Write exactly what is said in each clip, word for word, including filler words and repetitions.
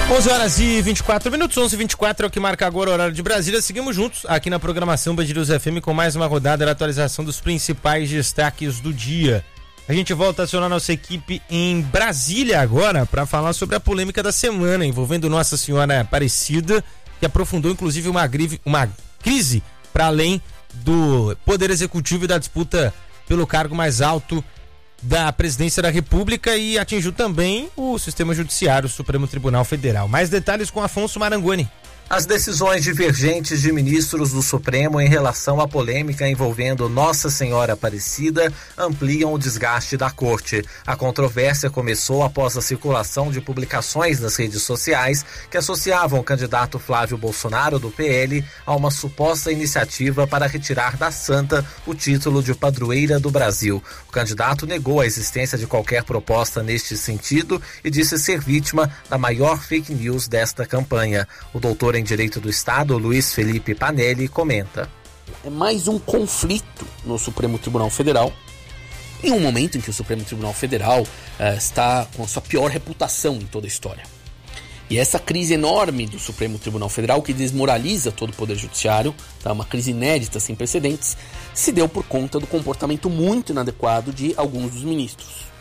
onze horas e vinte e quatro minutos, onze e vinte e quatro é o que marca agora o horário de Brasília. Seguimos juntos aqui na programação Band News F M com mais uma rodada da atualização dos principais destaques do dia. A gente volta a acionar nossa equipe em Brasília agora para falar sobre a polêmica da semana envolvendo Nossa Senhora Aparecida, que aprofundou inclusive uma, grive, uma crise para além do Poder Executivo e da disputa pelo cargo mais alto da Presidência da República e atingiu também o Sistema Judiciário, o Supremo Tribunal Federal. Mais detalhes com Afonso Marangoni. As decisões divergentes de ministros do Supremo em relação à polêmica envolvendo Nossa Senhora Aparecida ampliam o desgaste da corte. A controvérsia começou após a circulação de publicações nas redes sociais que associavam o candidato Flávio Bolsonaro do P L a uma suposta iniciativa para retirar da santa o título de padroeira do Brasil. O candidato negou a existência de qualquer proposta neste sentido e disse ser vítima da maior fake news desta campanha. O doutor em Direito do Estado, Luiz Felipe Panelli, comenta. É mais um conflito no Supremo Tribunal Federal, em um momento em que o Supremo Tribunal Federal uh, está com a sua pior reputação em toda a história. E essa crise enorme do Supremo Tribunal Federal, que desmoraliza todo o Poder Judiciário, tá, uma crise inédita, sem precedentes, se deu por conta do comportamento muito inadequado de alguns dos ministros.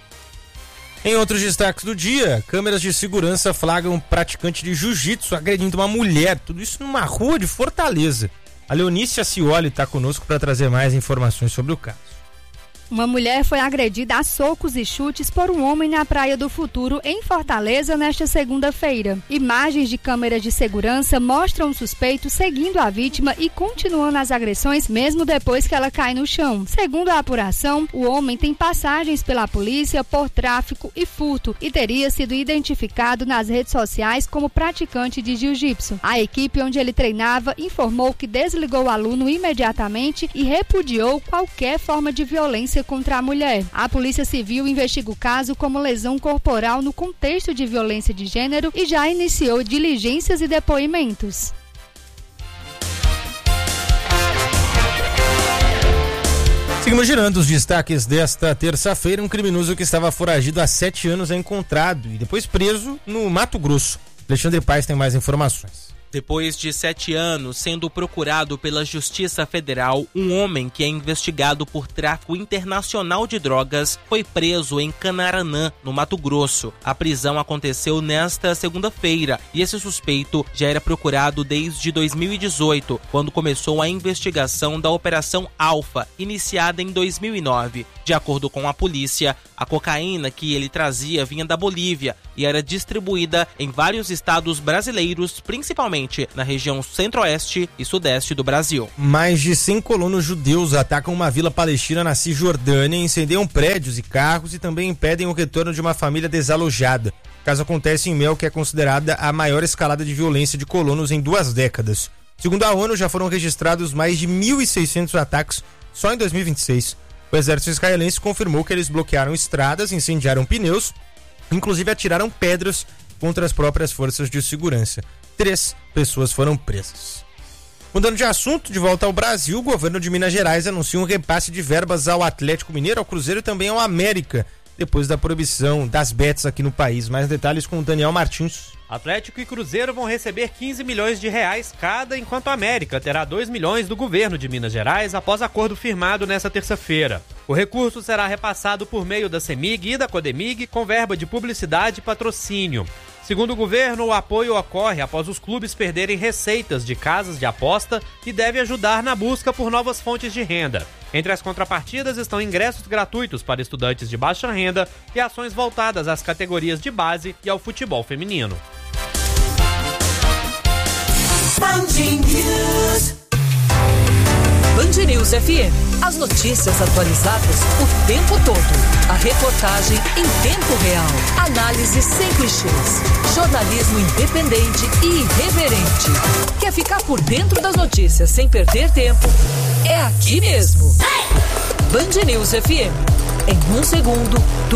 Em outros destaques do dia, câmeras de segurança flagram um praticante de jiu-jitsu agredindo uma mulher, tudo isso numa rua de Fortaleza. A Leonice Acioli está conosco para trazer mais informações sobre o caso. Uma mulher foi agredida a socos e chutes por um homem na Praia do Futuro, em Fortaleza, nesta segunda-feira. Imagens de câmeras de segurança mostram o suspeito seguindo a vítima e continuando as agressões mesmo depois que ela cai no chão. Segundo a apuração, o homem tem passagens pela polícia por tráfico e furto e teria sido identificado nas redes sociais como praticante de jiu-jitsu. A equipe onde ele treinava informou que desligou o aluno imediatamente e repudiou qualquer forma de violência contra a mulher. A Polícia Civil investiga o caso como lesão corporal no contexto de violência de gênero e já iniciou diligências e depoimentos. Seguimos girando os destaques desta terça-feira. Um criminoso que estava foragido há sete anos é encontrado e depois preso no Mato Grosso. Alexandre Paes tem mais informações. Depois de sete anos sendo procurado pela Justiça Federal, um homem que é investigado por tráfico internacional de drogas foi preso em Canaranã, no Mato Grosso. A prisão aconteceu nesta segunda-feira e esse suspeito já era procurado desde dois mil e dezoito, quando começou a investigação da Operação Alfa, iniciada em dois mil e nove. De acordo com a polícia, a cocaína que ele trazia vinha da Bolívia e era distribuída em vários estados brasileiros, principalmente na região centro-oeste e sudeste do Brasil. Mais de cem colonos judeus atacam uma vila palestina na Cisjordânia, incendiam prédios e carros e também impedem o retorno de uma família desalojada. O caso acontece em Mel, que é considerada a maior escalada de violência de colonos em duas décadas. Segundo a ONU, já foram registrados mais de mil e seiscentos ataques só em dois mil e vinte e seis. O exército israelense confirmou que eles bloquearam estradas, incendiaram pneus, inclusive atiraram pedras contra as próprias forças de segurança. Três pessoas foram presas. Mudando de assunto, de volta ao Brasil, o governo de Minas Gerais anuncia um repasse de verbas ao Atlético Mineiro, ao Cruzeiro e também ao América, depois da proibição das bets aqui no país. Mais detalhes com o Daniel Martins. Atlético e Cruzeiro vão receber quinze milhões de reais cada, enquanto a América terá dois milhões do governo de Minas Gerais após acordo firmado nesta terça-feira. O recurso será repassado por meio da CEMIG e da CODEMIG com verba de publicidade e patrocínio. Segundo o governo, o apoio ocorre após os clubes perderem receitas de casas de aposta e deve ajudar na busca por novas fontes de renda. Entre as contrapartidas estão ingressos gratuitos para estudantes de baixa renda e ações voltadas às categorias de base e ao futebol feminino. Band News. Band News F M. As notícias atualizadas o tempo todo. A reportagem em tempo real. Análise sem clichês. Jornalismo independente e irreverente. Quer ficar por dentro das notícias sem perder tempo? É aqui mesmo. Band News F M. Em um segundo,